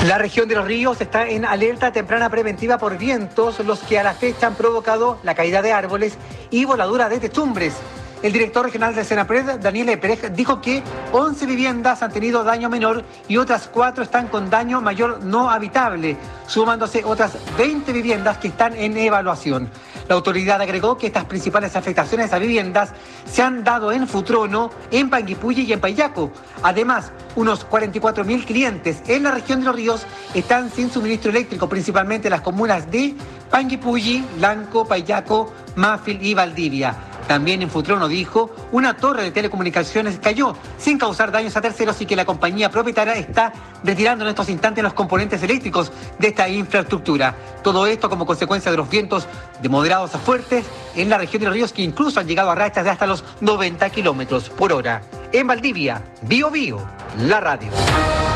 La región de Los Ríos está en alerta temprana preventiva por vientos, los que a la fecha han provocado la caída de árboles y voladura de techumbres. El director regional del Senapred, Daniel Pérez, dijo que 11 viviendas han tenido daño menor y otras 4 están con daño mayor no habitable, sumándose otras 20 viviendas que están en evaluación. La autoridad agregó que estas principales afectaciones a viviendas se han dado en Futrono, en Panguipulli y en Payaco. Además, unos 44.000 clientes en la región de Los Ríos están sin suministro eléctrico, principalmente en las comunas de Panguipulli, Lanco, Payaco, Mafil y Valdivia. También en Futrono, dijo, una torre de telecomunicaciones cayó sin causar daños a terceros y que la compañía propietaria está retirando en estos instantes los componentes eléctricos de esta infraestructura. Todo esto como consecuencia de los vientos de moderados a fuertes en la región de Los Ríos, que incluso han llegado a rachas de hasta los 90 kilómetros por hora. En Valdivia, Bío Bío, la radio.